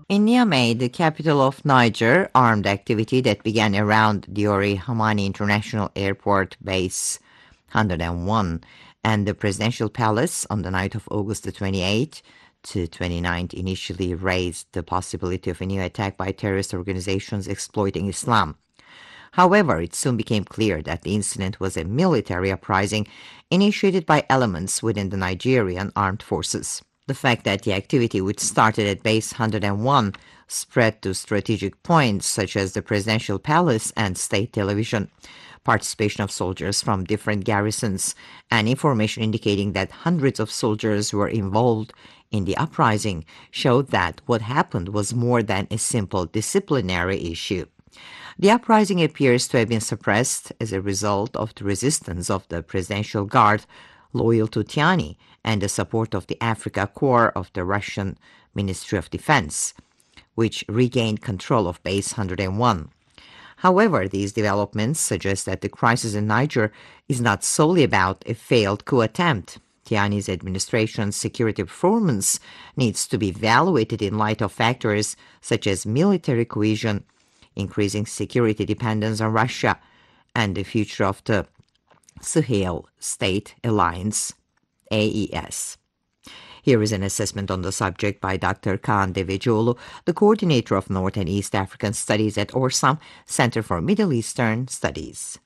In Niamey, the capital of Niger, armed activity that began around Diori Hamani International Airport Base 101 and the Presidential Palace on the night of August the 28th to 29th initially raised the possibility of a new attack by terrorist organizations exploiting Islam. However, it soon became clear that the incident was a military uprising initiated by elements within the Nigerian armed forces. The fact that the activity, which started at Base 101, spread to strategic points such as the Presidential Palace and state television, participation of soldiers from different garrisons, and information indicating that hundreds of soldiers were involved in the uprising showed that what happened was more than a simple disciplinary issue. The uprising appears to have been suppressed as a result of the resistance of the Presidential Guard loyal to Tiani and the support of the Africa Corps of the Russian Ministry of Defense, which regained control of Base 101. However, these developments suggest that the crisis in Niger is not solely about a failed coup attempt. Tiani's administration's security performance needs to be evaluated in light of factors such as military cohesion, increasing security dependence on Russia, and the future of the Sahel State Alliance, AES. Here is an assessment on the subject by Dr. Kaan Devecioglu, the coordinator of North and East African Studies at ORSAM, Center for Middle Eastern Studies.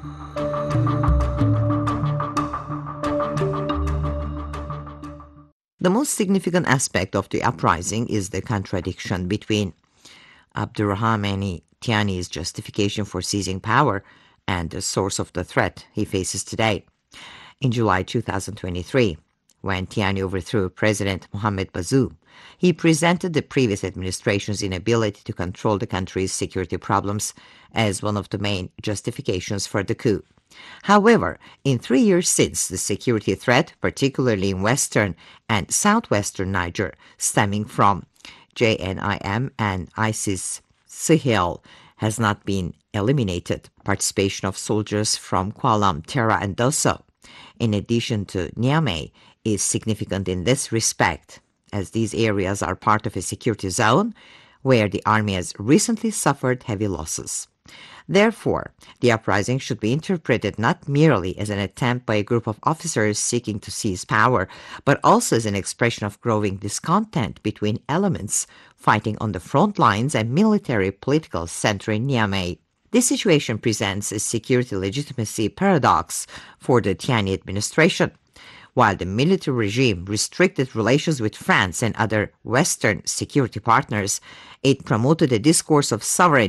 The most significant aspect of the uprising is the contradiction between Abdurrahmani Tiani's justification for seizing power and the source of the threat he faces today. In July 2023, when Tiani overthrew President Mohamed Bazoum, he presented the previous administration's inability to control the country's security problems as one of the main justifications for the coup. However, in 3 years since, the security threat, particularly in western and southwestern Niger, stemming from JNIM and ISIS Sahel, has not been eliminated. Participation of soldiers from Kualam, Tera, and Dosso, in addition to Niamey, is significant in this respect, as these areas are part of a security zone where the army has recently suffered heavy losses. Therefore, the uprising should be interpreted not merely as an attempt by a group of officers seeking to seize power, but also as an expression of growing discontent between elements fighting on the front lines and military-political center in Niamey. This situation presents a security legitimacy paradox for the Tiani administration. While the military regime restricted relations with France and other Western security partners, it promoted a discourse of sovereignty